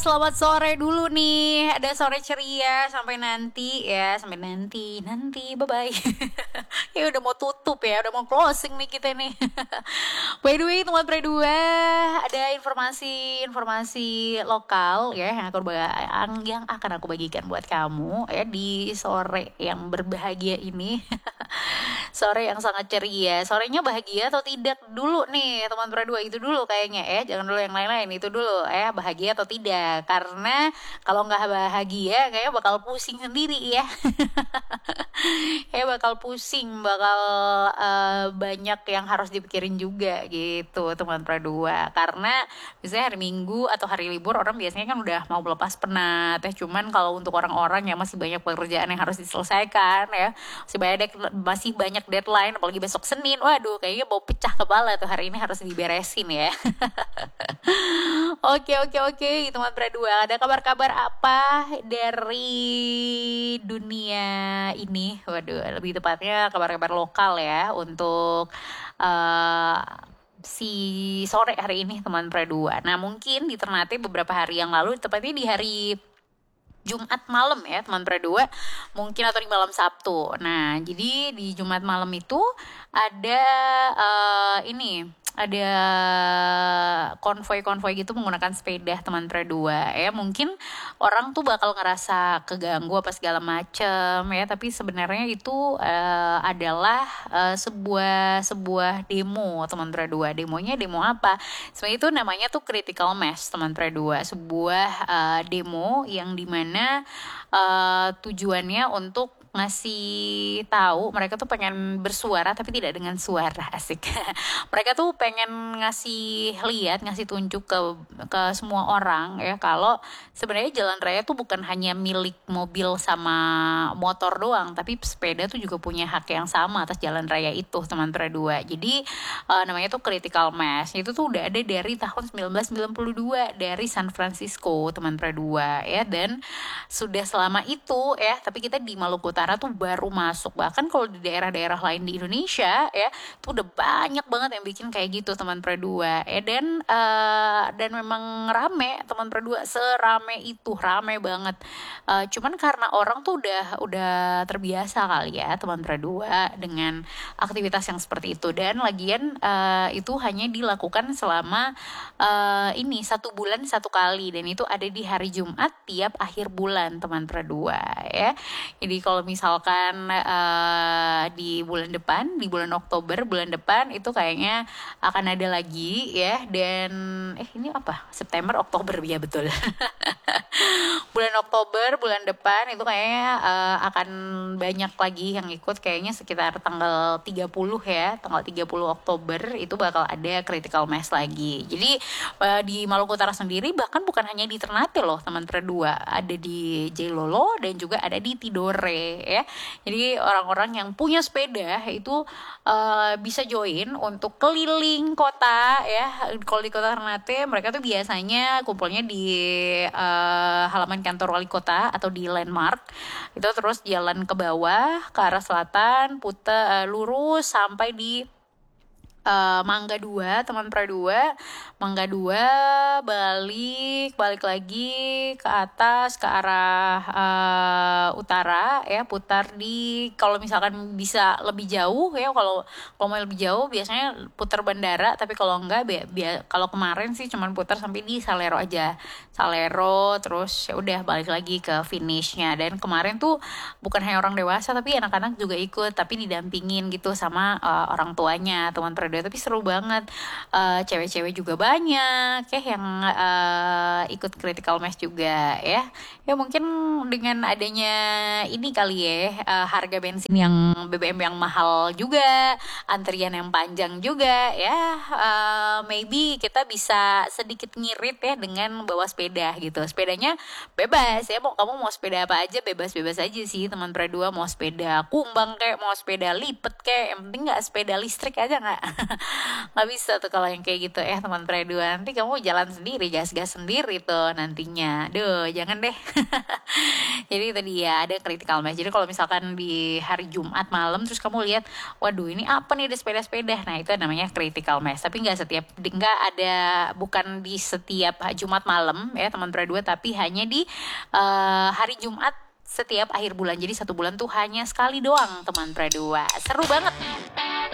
Selamat sore dulu nih, ada sore ceria sampai nanti ya, sampai nanti, bye bye. Ya udah mau tutup ya, udah mau closing nih kita nih. By the way, teman pre dua, ada informasi lokal ya yang akan aku bagikan buat kamu ya di sore yang berbahagia ini. Sore yang sangat ceria. Sorenya bahagia atau tidak dulu nih teman pre dua, itu dulu kayaknya ya, jangan dulu yang lain-lain, itu dulu ya, bahagia atau tidak. Karena kalau nggak bahagia kayaknya bakal pusing sendiri ya. Kayak bakal pusing, bakal banyak yang harus dipikirin juga gitu teman pre dua. Karena misalnya hari Minggu atau hari libur orang biasanya kan udah mau melepas penat ya. Cuman kalau untuk orang-orang yang masih banyak pekerjaan yang harus diselesaikan ya, masih banyak deadline, apalagi besok Senin, waduh kayaknya mau pecah kepala tuh, hari ini harus diberesin ya. Oke, teman pre dua, ada kabar-kabar apa dari dunia ini? Waduh, lebih tepatnya kabar-kabar lokal ya untuk uh, si sore hari ini teman pre dua. Nah mungkin di Ternate beberapa hari yang lalu, tepatnya di hari Jumat malam ya teman pre dua, mungkin atau di malam Sabtu. Nah jadi di Jumat malam itu ada ada konvoi-konvoi gitu menggunakan sepeda teman pre dua ya. Mungkin orang tuh bakal ngerasa keganggu apa segala macem ya, tapi sebenarnya itu adalah sebuah demo teman pre dua. Demonya demo apa? Sebenarnya itu namanya tuh critical mass teman pre dua, sebuah demo yang dimana tujuannya untuk ngasih tahu mereka tuh pengen bersuara tapi tidak dengan suara, asik. Mereka tuh pengen ngasih tunjuk ke semua orang ya, kalau sebenarnya jalan raya tuh bukan hanya milik mobil sama motor doang, tapi sepeda tuh juga punya hak yang sama atas jalan raya itu teman pre dua. Jadi namanya tuh critical mass. Itu tuh udah ada dari tahun 1992 dari San Francisco teman pre dua ya, dan sudah selama itu ya, tapi kita di Maluku Utara tuh baru masuk. Bahkan kalau di daerah-daerah lain di Indonesia ya, tuh udah banyak banget yang bikin kayak gitu teman pre dua ya, dan memang rame teman pre dua, serame itu, rame banget. Cuman karena orang tuh udah terbiasa kali ya teman pre dua dengan aktivitas yang seperti itu, dan lagian itu hanya dilakukan selama ini 1 bulan 1 kali, dan itu ada di hari Jumat tiap akhir bulan teman pre dua ya. Jadi kalau misalkan di bulan Oktober bulan depan itu kayaknya akan ada lagi ya, dan ini apa, September Oktober ya, betul. Bulan Oktober bulan depan itu kayaknya akan banyak lagi yang ikut, kayaknya sekitar tanggal 30 ya, tanggal 30 Oktober itu bakal ada critical mass lagi. Jadi di Maluku Utara sendiri bahkan bukan hanya di Ternate loh teman pre dua, ada di Jailolo dan juga ada di Tidore ya. Jadi orang-orang yang punya sepeda itu bisa join untuk keliling kota ya. Kalau di kota Ternate mereka tuh biasanya kumpulnya di halaman kantor wali kota atau di landmark itu, terus jalan ke bawah ke arah selatan, putar lurus sampai di Mangga 2 teman pre 2, Mangga 2 balik lagi ke atas ke arah utara ya, putar di, kalau misalkan bisa lebih jauh ya, kalau mau lebih jauh biasanya putar bandara, tapi kalau enggak kalau kemarin sih cuman putar sampai di Salero aja, Salero, terus ya udah balik lagi ke finishnya. Dan kemarin tuh bukan hanya orang dewasa tapi anak-anak juga ikut, tapi didampingin gitu sama orang tuanya teman pre dua, tapi seru banget. Cewek-cewek juga banyak ya yang ikut critical mass juga ya. Ya mungkin dengan adanya ini kali ya, harga bensin yang BBM yang mahal juga, antrian yang panjang juga ya, maybe kita bisa sedikit ngirit ya dengan bawa sepeda gitu. Sepedanya bebas ya, kamu mau sepeda apa aja bebas-bebas aja sih teman pre dua, mau sepeda kumbang kayak mau sepeda lipet kayak, yang penting nggak sepeda listrik aja nggak. Nggak bisa tuh kalau yang kayak gitu teman pre-2, nanti kamu jalan sendiri, gas-gas sendiri tuh nantinya. Duh, jangan deh. Jadi itu dia, ada critical mass. Jadi kalau misalkan di hari Jumat malam terus kamu lihat, waduh ini apa nih, ada sepeda-sepeda. Nah, itu namanya critical mass. Tapi nggak ada, bukan di setiap Jumat malam teman pre-2, tapi hanya di hari Jumat setiap akhir bulan. Jadi satu bulan tuh hanya sekali doang teman pre-2. Seru banget.